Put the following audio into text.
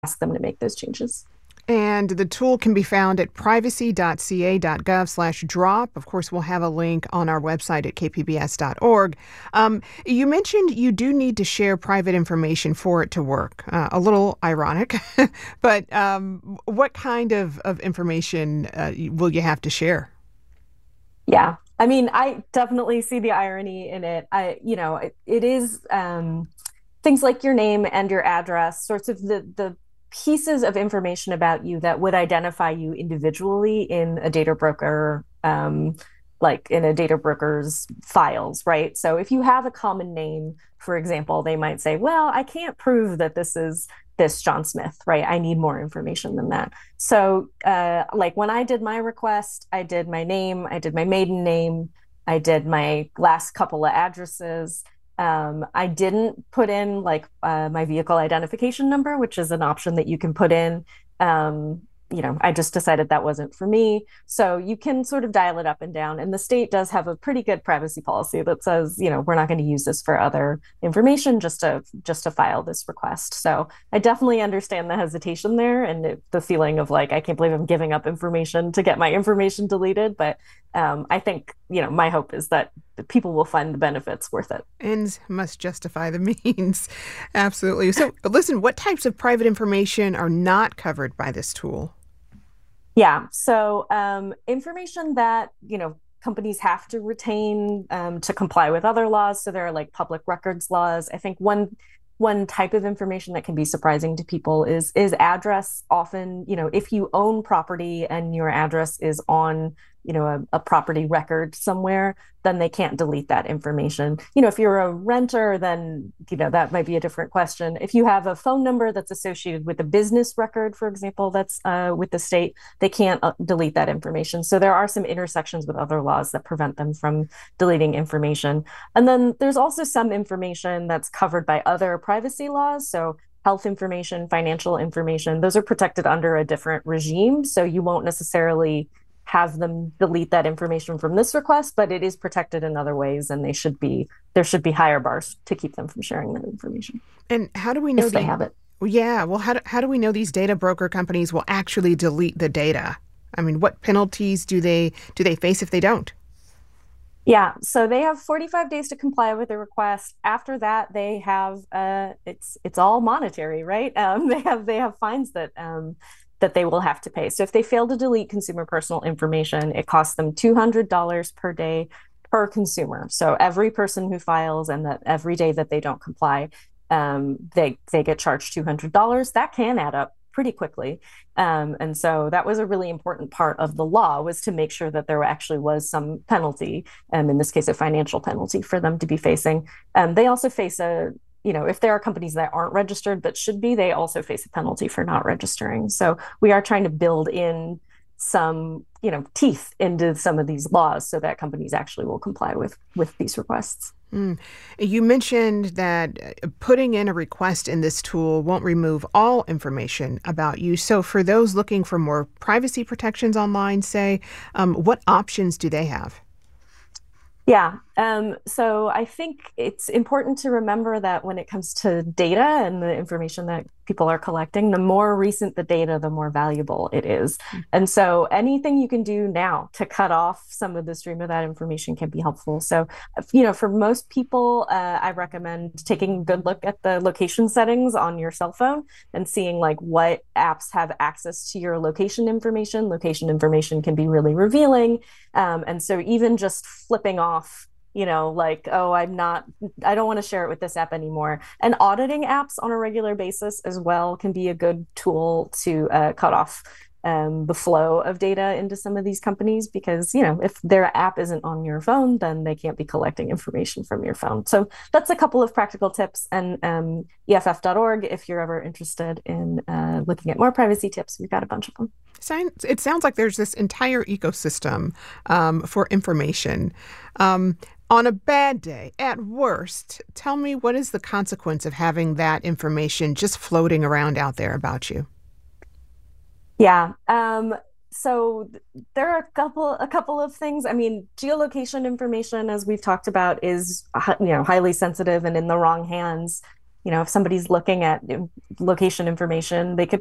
ask them to make those changes. And the tool can be found at privacy.ca.gov/drop. Of course, we'll have a link on our website at kpbs.org. You mentioned you do need to share private information for it to work. A little ironic, but what kind of information will you have to share? Yeah. I mean, I definitely see the irony in it. It is things like your name and your address, sorts of the pieces of information about you that would identify you individually in a data broker, like in a data broker's files, right? So if you have a common name, for example, they might say, well, I can't prove that this is this John Smith, right? I need more information than that. So, like when I did my request, I did my name, I did my maiden name, I did my last couple of addresses. I didn't put in like my vehicle identification number, which is an option that you can put in. I just decided that wasn't for me. So you can sort of dial it up and down. And the state does have a pretty good privacy policy that says, we're not going to use this for other information, just to file this request. So I definitely understand the hesitation there and the feeling of like, I can't believe I'm giving up information to get my information deleted. But I think, my hope is that people will find the benefits worth it. Ends must justify the means. Absolutely. So listen, what types of private information are not covered by this tool? Yeah. So information that, companies have to retain to comply with other laws. So there are like public records laws. I think one type of information that can be surprising to people is address. Often, if you own property and your address is on, a property record somewhere, then they can't delete that information. If you're a renter, then, that might be a different question. If you have a phone number that's associated with a business record, for example, that's with the state, they can't delete that information. So there are some intersections with other laws that prevent them from deleting information. And then there's also some information that's covered by other privacy laws. So health information, financial information, those are protected under a different regime. So you won't necessarily have them delete that information from this request, but it is protected in other ways, and there should be higher bars to keep them from sharing that information. And how do we know if they have it? Yeah, well, how do we know these data broker companies will actually delete the data? I mean, what penalties do they face if they don't? Yeah, so they have 45 days to comply with the request. After that, they have it's all monetary, right? They have fines that they will have to pay. So if they fail to delete consumer personal information, it costs them $200 per day per consumer. So every person who files and that every day that they don't comply, they get charged $200. That can add up pretty quickly. And so that was a really important part of the law, was to make sure that there actually was some penalty, in this case, a financial penalty for them to be facing. They also face if there are companies that aren't registered but should be, they also face a penalty for not registering. So we are trying to build in some, teeth into some of these laws so that companies actually will comply with these requests. Mm. You mentioned that putting in a request in this tool won't remove all information about you. So for those looking for more privacy protections online, say, what options do they have? Yeah. So I think it's important to remember that when it comes to data and the information that people are collecting, the more recent the data, the more valuable it is. And so anything you can do now to cut off some of the stream of that information can be helpful. So, for most people, I recommend taking a good look at the location settings on your cell phone and seeing like what apps have access to your location information. Location information can be really revealing. And so even just flipping off, like, oh, I don't want to share it with this app anymore. And auditing apps on a regular basis as well can be a good tool to cut off the flow of data into some of these companies, because, if their app isn't on your phone, then they can't be collecting information from your phone. So that's a couple of practical tips. And EFF.org, if you're ever interested in looking at more privacy tips, we've got a bunch of them. It sounds like there's this entire ecosystem for information. On a bad day, at worst, tell me, what is the consequence of having that information just floating around out there about you? Yeah. So there are a couple of things. I mean, geolocation information, as we've talked about, is highly sensitive, and in the wrong hands if somebody's looking at location information, they could